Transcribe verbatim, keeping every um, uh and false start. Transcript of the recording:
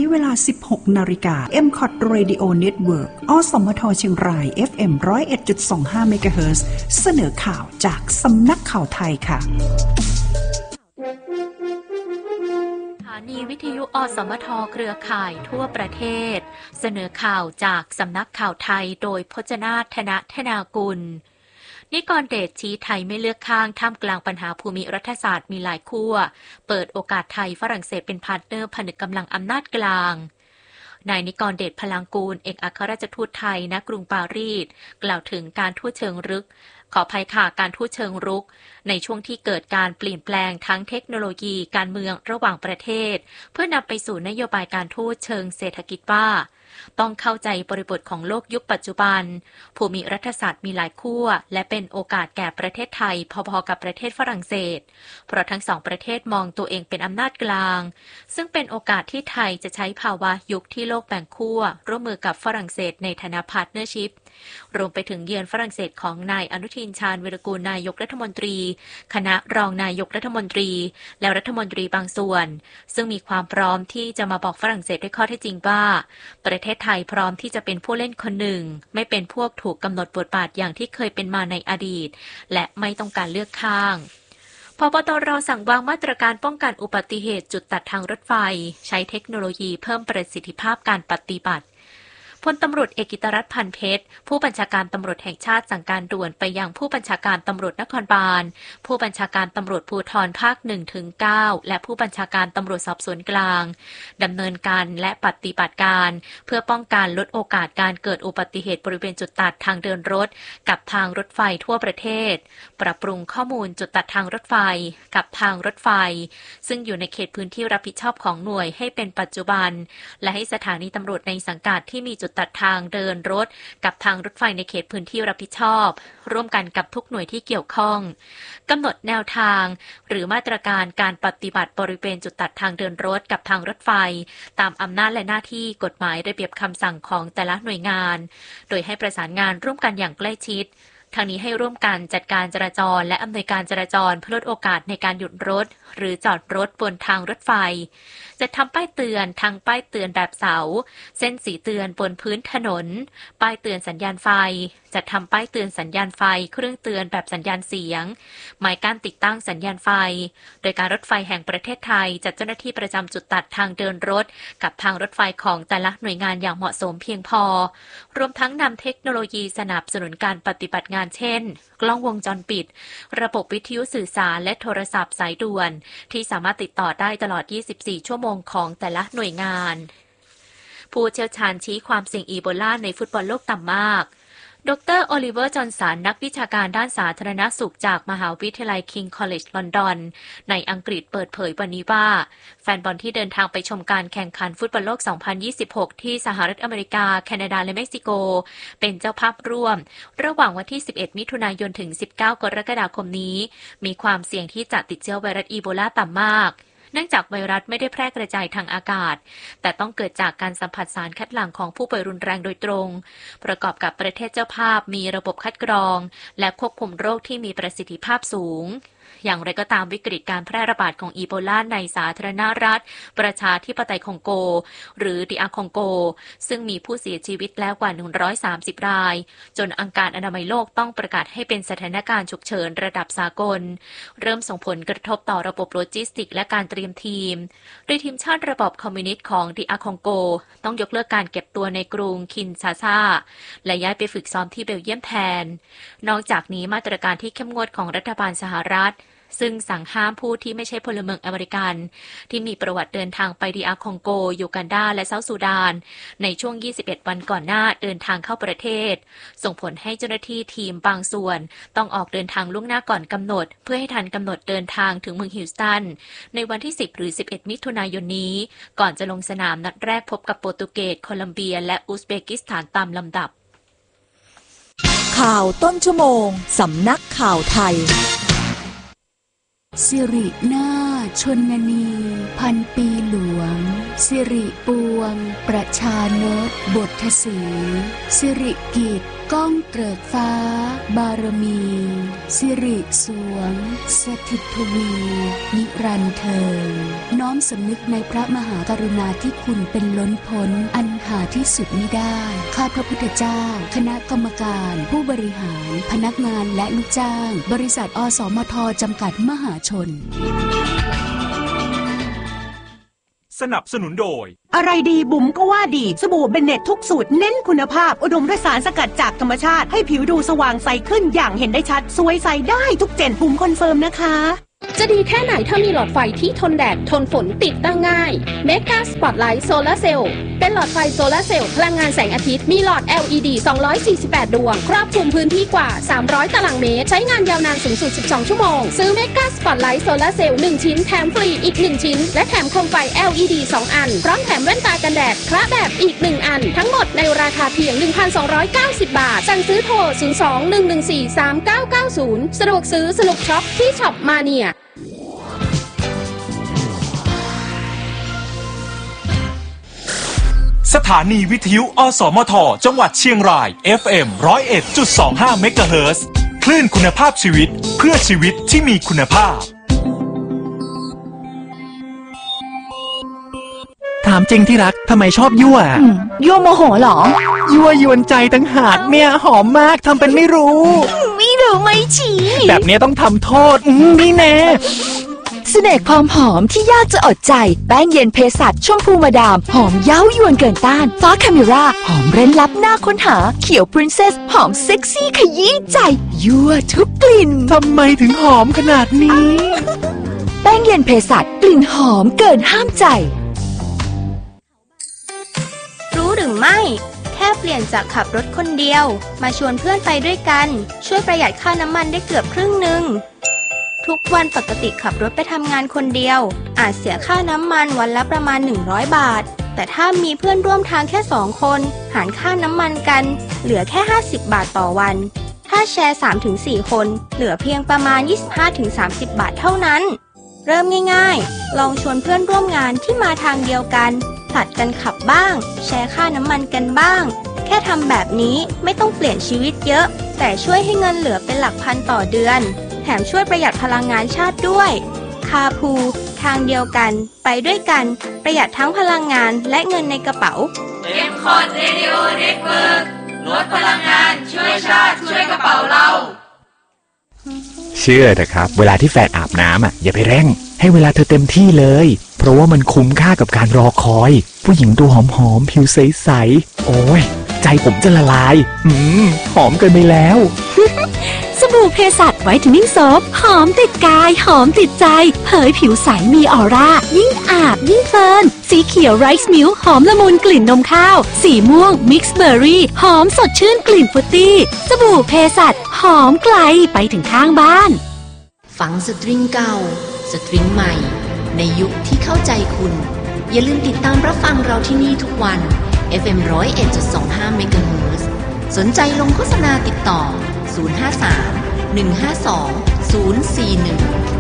เวลา สิบหกนาฬิกา เอ็ม ซี โอ ที Radio Network อสมทเชียงราย เอฟ เอ็ม หนึ่งศูนย์เอ็ดจุดสองห้า เมกะเฮิรตซ์ เสนอข่าวจากสำนักข่าวไทยค่ะสถานีวิทยุอสมทเครือข่ายทั่วประเทศเสนอข่าวจากสำนักข่าวไทยโดยพจนาถ ธนธนากุลนิกรเดชชี้ไทยไม่เลือกข้างท่ามกลางปัญหาภูมิรัฐศาสตร์มีหลายขั้วเปิดโอกาสไทยฝรั่งเศสเป็นพาร์ทเนอร์ผนึกกำลังอำนาจกลางนายนิกรเดชพลังกูลเอกอัครราชทูตไทยณกรุงปารีสกล่าวถึงการทูตเชิงรุกขออภัยค่ะการทูตเชิงรุกในช่วงที่เกิดการเปลี่ยนแปลงทั้งเทคโนโลยีการเมืองระหว่างประเทศเพื่อนำไปสู่นโยบายการทูตเชิงเศรษฐกิจว่าต้องเข้าใจบริบทของโลกยุคปัจจุบันภูมิรัฐศาสตร์มีหลายขั้วและเป็นโอกาสแก่ประเทศไทยพอๆกับประเทศฝรั่งเศสเพราะทั้งสองประเทศมองตัวเองเป็นอำนาจกลางซึ่งเป็นโอกาสที่ไทยจะใช้ภาวะยุคที่โลกแบ่งขั้วร่วมมือกับฝรั่งเศสในฐานะพาร์ทเนอร์ชิพรวมไปถึงเยือนฝรั่งเศสของนายอนุทินชาญวีรกูลนายกรัฐมนตรีคณะรองนายกรัฐมนตรีและรัฐมนตรีบางส่วนซึ่งมีความพร้อมที่จะมาบอกฝรั่งเศสด้วยข้อเท็จจริงว่าประเทศไทยพร้อมที่จะเป็นผู้เล่นคนหนึ่งไม่เป็นพวกถูกกำหนดบทบาทอย่างที่เคยเป็นมาในอดีตและไม่ต้องการเลือกข้างพบตรสั่งวางมาตรการป้องกันอุบัติเหตุจุดตัดทางรถไฟใช้เทคโนโลยีเพิ่มประสิทธิภาพการปฏิบัติพลตำรวจเอกกิตรัตน์พันเพชรผู้บัญชาการตำรวจแห่งชาติสั่งการด่วนไปยังผู้บัญชาการตำรวจนครบาลผู้บัญชาการตำรวจภูธรภาค หนึ่งถึงเก้า และผู้บัญชาการตำรวจสอบสวนกลางดำเนินการและปฏิบัติการเพื่อป้องกันลดโอกาสการเกิดอุบัติเหตุบริเวณจุดตัดทางเดินรถกับทางรถไฟทั่วประเทศปรับปรุงข้อมูลจุดตัดทางรถไฟกับทางรถไฟซึ่งอยู่ในเขตพื้นที่รับผิดชอบของหน่วยให้เป็นปัจจุบันและให้สถานีตำรวจในสังกัดที่มีจุดตัดทางเดินรถกับทางรถไฟในเขตพื้นที่รับผิดชอบร่วมกันกับทุกหน่วยที่เกี่ยวข้องกำหนดแนวทางหรือมาตรการการปฏิบัติบริเวณจุดตัดทางเดินรถกับทางรถไฟตามอำนาจและหน้าที่กฎหมายระเบียบคำสั่งของแต่ละหน่วยงานโดยให้ประสานงานร่วมกันอย่างใกล้ชิดทางนี้ให้ร่วมกันจัดการจราจรและอำนวยการจราจรเพื่อลดโอกาสในการหยุดรถหรือจอดรถบนทางรถไฟจะทำป้ายเตือนทั้งป้ายเตือนแบบเสาเส้นสีเตือนบนพื้นถนนป้ายเตือนสัญญาณไฟจะทำป้ายเตือนสัญญาณไฟเครื่องเตือนแบบสัญญาณเสียงหมายการติดตั้งสัญญาณไฟโดยการรถไฟแห่งประเทศไทยจัดเจ้าหน้าที่ประจำจุดตัดทางเดินรถกับทางรถไฟของแต่ละหน่วยงานอย่างเหมาะสมเพียงพอรวมทั้งนำเทคโนโลยีสนับสนุนการปฏิบัติงานเช่นกล้องวงจรปิดระบบวิทยุสื่อสารและโทรศัพท์สายด่วนที่สามารถติดต่อได้ตลอดยี่สิบสี่ชั่วโมงของแต่ละหน่วยงานผู้เชี่ยวชาญชี้ความเสี่ยงอีโบลาในฟุตบอลโลกต่ำมากดรโอลิเวอร์จอห์นสันนักวิชาการด้านสาธารณสุขจากมหาวิทยาลัย King College ลอนดอนในอังกฤษเปิดเผยวันนี้ว่าแฟนบอลที่เดินทางไปชมการแข่งขันฟุตบอลโลก สองพันยี่สิบหก ที่สหรัฐอเมริกาแคนาดาและเม็กซิโกเป็นเจ้าภาพร่วมระหว่างวันที่สิบเอ็ดมิถุนายนถึงสิบเก้ากรกฎาคมนี้มีความเสี่ยงที่จะติดเชื้อไวรัสอีโบลาต่ำมากเนื่องจากไวรัสไม่ได้แพร่กระจายทางอากาศแต่ต้องเกิดจากการสัมผัสสารคัดหลั่งของผู้ป่วยรุนแรงโดยตรงประกอบกับประเทศเจ้าภาพมีระบบคัดกรองและควบคุมโรคที่มีประสิทธิภาพสูงอย่างไรก็ตามวิกฤตการแพร่ระบาดของอีโบลาในสาธารณรัฐประชาธิปไตยคองโกหรือดีอาร์คองโกซึ่งมีผู้เสียชีวิตแล้วกว่าหนึ่งร้อยสามสิบรายจนองค์การอนามัยโลกต้องประกาศให้เป็นสถานการณ์ฉุกเฉินระดับสากลเริ่มส่งผลกระทบต่อระบบโลจิสติกและการเตรียมทีมโดยทีมชาติระบอบคอมมิวนิสต์ของดีอาร์คองโกต้องยกเลิกการเก็บตัวในกรุงคินชาซาและย้ายไปฝึกซ้อมที่เบลเยียมแทนนอกจากนี้มาตรการที่เข้มงวดของรัฐบาลสหรัฐซึ่งสั่งห้ามผู้ที่ไม่ใช่พลเมืองอเมริกันที่มีประวัติเดินทางไปดีอาร์คองโกยูกันดาและเซาท์ซูดานในช่วงยี่สิบเอ็ดวันก่อนหน้าเดินทางเข้าประเทศส่งผลให้เจ้าหน้าที่ทีมบางส่วนต้องออกเดินทางล่วงหน้าก่อนกำหนดเพื่อให้ทันกำหนดเดินทางถึงเมืองฮิวสตันในวันที่สิบหรือสิบเอ็ดมิถุนายนนี้ก่อนจะลงสนามนัดแรกพบกับโปรตุเกสโคลัมเบียและอุซเบกิสถานตามลำดับข่าวต้นชั่วโมงสำนักข่าวไทยสิรินาถชนนีพันปีหลวงสิริปวงประชานนท์บททศีสิริกิจก้องเกริกฟ้าบารมีสิริสวงสถิตทวีนิรันดร์เทินน้อมสำนึกในพระมหากรุณาธิคุณเป็นล้นพ้นอันหาที่สุดมิได้ข้าพระพุทธเจ้าคณะกรรมการผู้บริหารพนักงานและลูกจ้างบริษัทอสมทจำกัดมหาชนสนับสนุนโดยอะไรดีบุ๋มก็ว่าดีสบู่เบนเน็ตทุกสูตรเน้นคุณภาพอุดมด้วยสารสกัดจากธรรมชาติให้ผิวดูสว่างใสขึ้นอย่างเห็นได้ชัดสวยใสได้ทุกเจนบุ๋มคอนเฟิร์มนะคะจะดีแค่ไหนถ้ามีหลอดไฟที่ทนแดดทนฝนติดตั้งง่าย Mega Spotlight Solar Cell เป็นหลอดไฟโซลาร์เซลล์พลังงานแสงอาทิตย์มีหลอด แอล อี ดี สองร้อยสี่สิบแปด ดวงครอบคลุมพื้นที่กว่าสามร้อยตารางเมตรใช้งานยาวนานสูงสุดสิบสองชั่วโมงซื้อ Mega Spotlight Solar Cell หนึ่งชิ้นแถมฟรีอีกหนึ่งชิ้นและแถมโคมไฟ แอล อี ดี สองอันพร้อมแถมแว่นตากันแดดคละแบบอีกหนึ่งอันทั้งหมดในราคาเพียง หนึ่งพันสองร้อยเก้าสิบ บาทสั่งซื้อโทรศูนย์ สอง หนึ่ง หนึ่ง สี่ สาม เก้า เก้า ศูนย์สะดวกซื้อสนุกช็อปที่ช็อปมาเนียสถานีวิทยุอสมทจังหวัดเชียงราย เอฟ เอ็ม หนึ่งศูนย์เอ็ดจุดสองห้า เมกะเฮิรตซ์คลื่นคุณภาพชีวิตเพื่อชีวิตที่มีคุณภาพถามจริงที่รักทำไมชอบยั่วยั่วโมโหหรอยั่วยวนใจตั้งหากเนี่ยหอมมากทำเป็นไม่รู้ไม่รู้ไม่ชี้แบบนี้ต้องทำโทษนี่แน่เสน่ห์ความหอมที่ยากจะอดใจแป้งเย็นเภสัชชมพูมาดามหอมเย้ายวนเกินต้านฟ้าคาเมราหอมเร้นลับหน้าค้นหาเขียวพรินเซสหอมเซ็กซี่ขยี้ใจยั่วทุกกลิ่นทำไมถึงหอมขนาดนี้แป้งเย็นเภสัชกลิ่นหอมเกินห้ามใจรู้หรือไม่แค่เปลี่ยนจากขับรถคนเดียวมาชวนเพื่อนไปด้วยกันช่วยประหยัดค่าน้ำมันได้เกือบครึ่งหนึ่งทุกวันปกติขับรถไปทำงานคนเดียวอาจเสียค่าน้ำมันวันละประมาณหนึ่งร้อยบาทแต่ถ้ามีเพื่อนร่วมทางแค่สองคนหารค่าน้ำมันกันเหลือแค่ห้าสิบบาทต่อวันถ้าแชร์ สามถึงสี่ คนเหลือเพียงประมาณ ยี่สิบห้าถึงสามสิบ บาทเท่านั้นเริ่มง่ายๆลองชวนเพื่อนร่วมงานที่มาทางเดียวกันผลัดกันขับบ้างแชร์ค่าน้ำมันกันบ้างแค่ทำแบบนี้ไม่ต้องเปลี่ยนชีวิตเยอะแต่ช่วยให้เงินเหลือเป็นหลักพันต่อเดือนแถมช่วยประหยัดพลังงานชาติด้วยคาพูทางเดียวกันไปด้วยกันประหยัดทั้งพลังงานและเงินในกระเป๋าเอ็ม คอร์ด Radio Network ลดพลังงานช่วยชาติช่วยกระเป๋าเราเชื่อเถอะครับเวลาที่แฟนอาบน้ำอ่ะอย่าไปเร่งให้เวลาเธอเต็มที่เลยเพราะว่ามันคุ้มค่ากับการรอคอยผู้หญิงตัวหอมๆผิวใสๆโอ้ยใจผมจะละลายอืมหอมเกินไปแล้วสบู่เภสัชไวท์เทนนิ่งโซฟหอมติดกายหอมติดใจเผยผิวใสมีออร่ายิ่งอาบยิ่งเฟิร์นสีเขียวไรซ์มิลค์หอมละมุนกลิ่นนมข้าวสีม่วงมิกซ์เบอร์รี่หอมสดชื่นกลิ่นฟรุตตี้สบู่เภสัชหอมไกลไปถึงข้างบ้านฟังสตริงเก่าสตริงใหม่ในยุคที่เข้าใจคุณอย่าลืมติดตามรับฟังเราที่นี่ทุกวัน เอฟ เอ็ม หนึ่งศูนย์เอ็ดจุดสองห้า เมกะเฮิรตซ์สนใจลงโฆษณาติดต่อศูนย์ ห้า สาม หนึ่ง ห้า สอง ศูนย์ สี่ หนึ่ง